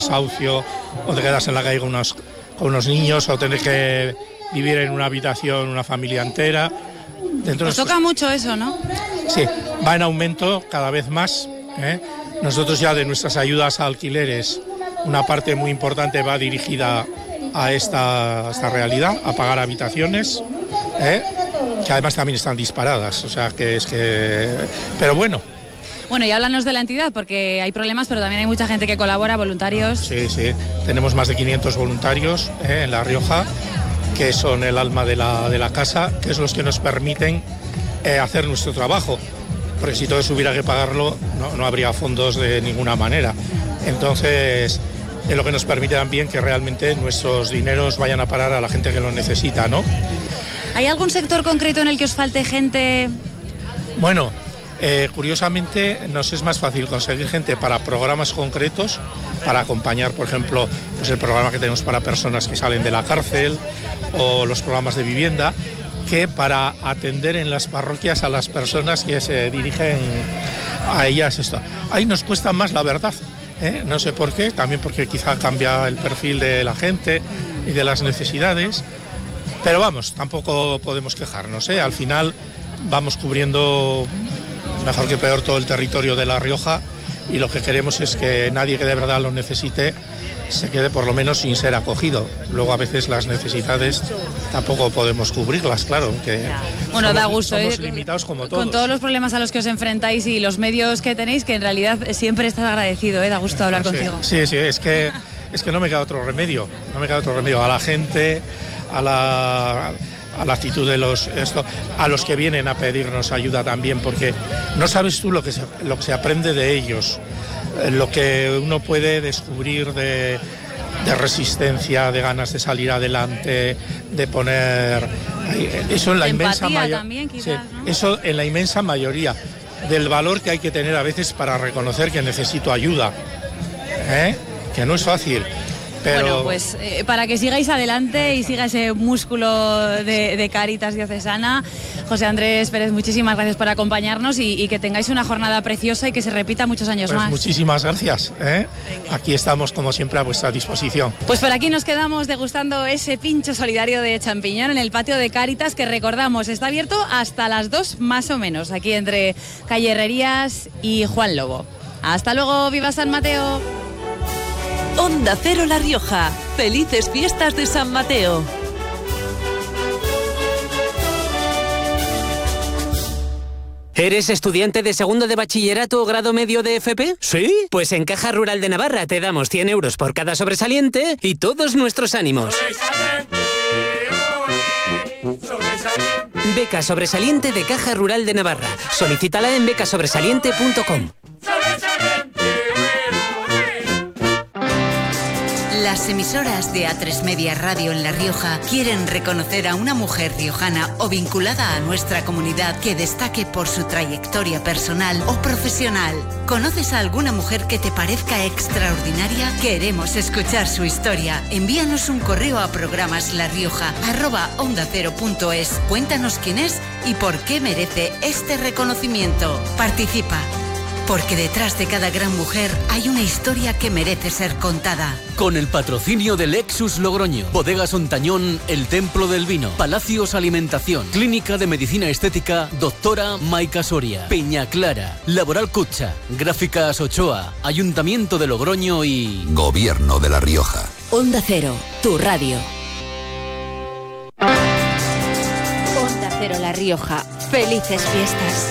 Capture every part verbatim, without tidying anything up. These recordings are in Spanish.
desahucio o te quedas en la calle con unos, con unos niños o tener que vivir en una habitación una familia entera. Dentro Os toca mucho eso, ¿no? Sí, va en aumento cada vez más, ¿eh? Nosotros ya de nuestras ayudas a alquileres, una parte muy importante va dirigida a esta, a esta realidad, a pagar habitaciones, ¿eh? Que además también están disparadas, o sea que es que... Pero bueno. Bueno, y háblanos de la entidad, porque hay problemas, pero también hay mucha gente que colabora, voluntarios. Sí, sí, tenemos más de quinientos voluntarios, ¿eh? En La Rioja, que son el alma de la, de la casa, que es los que nos permiten eh, hacer nuestro trabajo, porque si todo eso hubiera que pagarlo, no, no habría fondos de ninguna manera. Entonces, es lo que nos permite también que realmente nuestros dineros vayan a parar a la gente que lo necesita, ¿no? ¿Hay algún sector concreto en el que os falte gente? Bueno, eh, curiosamente nos es más fácil conseguir gente para programas concretos, para acompañar, por ejemplo, pues el programa que tenemos para personas que salen de la cárcel o los programas de vivienda, que para atender en las parroquias a las personas que se dirigen a ellas. Esto. Ahí nos cuesta más, la verdad, ¿eh? No sé por qué, también porque quizá cambia el perfil de la gente y de las necesidades, pero vamos, tampoco podemos quejarnos, ¿eh? Al final vamos cubriendo mejor que peor todo el territorio de La Rioja y lo que queremos es que nadie que de verdad lo necesite se quede por lo menos sin ser acogido. Luego a veces las necesidades tampoco podemos cubrirlas, claro, aunque bueno, somos, da gusto, somos ¿eh? limitados como todos. Con todos los problemas a los que os enfrentáis y los medios que tenéis, que en realidad siempre estás agradecido, ¿eh? Da gusto hablar sí, contigo. Sí, sí, es que, es que no me queda otro remedio, no me queda otro remedio. A la gente, a la... a la actitud de los esto, a los que vienen a pedirnos ayuda también, porque no sabes tú lo que se, lo que se aprende de ellos, lo que uno puede descubrir de, de resistencia, de ganas de salir adelante, de poner eso en la inmensa mayoría, sí, ¿no? Eso en la inmensa mayoría del valor que hay que tener a veces para reconocer que necesito ayuda, ¿eh? Que no es fácil. Pero... Bueno, pues eh, para que sigáis adelante y siga ese músculo de, de Cáritas Diocesana, José Andrés Pérez, muchísimas gracias por acompañarnos y, y que tengáis una jornada preciosa y que se repita muchos años pues más. Muchísimas gracias, ¿eh? Aquí estamos como siempre a vuestra disposición. Pues por aquí nos quedamos degustando ese pincho solidario de champiñón en el patio de Cáritas, que recordamos está abierto hasta las dos más o menos, aquí entre calle Herrerías y Juan Lobo. Hasta luego, viva San Mateo. Onda Cero La Rioja. Felices fiestas de San Mateo. ¿Eres estudiante de segundo de bachillerato o grado medio de F P? ¿Sí? Pues en Caja Rural de Navarra te damos cien euros por cada sobresaliente y todos nuestros ánimos. Beca sobresaliente de Caja Rural de Navarra. Solicítala en beca sobresaliente punto com. Las emisoras de A tres Media Radio en La Rioja quieren reconocer a una mujer riojana o vinculada a nuestra comunidad que destaque por su trayectoria personal o profesional. ¿Conoces a alguna mujer que te parezca extraordinaria? Queremos escuchar su historia. Envíanos un correo a programaslarioja arroba onda cero punto es. Cuéntanos quién es y por qué merece este reconocimiento. Participa. Porque detrás de cada gran mujer hay una historia que merece ser contada. Con el patrocinio de Lexus Logroño, Bodegas Ontañón, El Templo del Vino, Palacios Alimentación, Clínica de Medicina Estética, Doctora Maica Soria, Peña Clara, Laboral Cucha, Gráficas Ochoa, Ayuntamiento de Logroño y... Gobierno de La Rioja. Onda Cero, tu radio. Onda Cero La Rioja. Felices fiestas.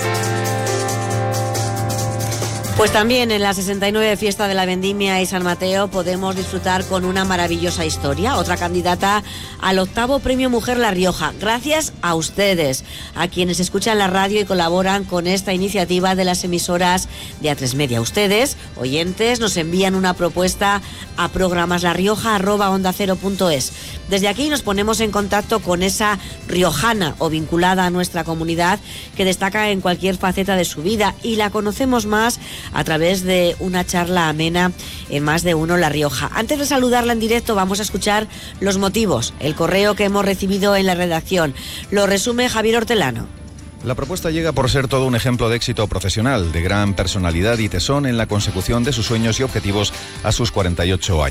Pues también en la sesenta y nueve Fiesta de la Vendimia y San Mateo podemos disfrutar con una maravillosa historia, otra candidata al octavo Premio Mujer La Rioja, gracias a ustedes, a quienes escuchan la radio y colaboran con esta iniciativa de las emisoras de A tres Media. Ustedes, oyentes, nos envían una propuesta a programaslarioja arroba onda cero punto es. Desde aquí nos ponemos en contacto con esa riojana o vinculada a nuestra comunidad que destaca en cualquier faceta de su vida y la conocemos más a través de una charla amena en Más de Uno La Rioja. Antes de saludarla en directo vamos a escuchar los motivos, el correo que hemos recibido en la redacción. Lo resume Javier Hortelano. La propuesta llega por ser todo un ejemplo de éxito profesional, de gran personalidad y tesón en la consecución de sus sueños y objetivos a sus cuarenta y ocho años.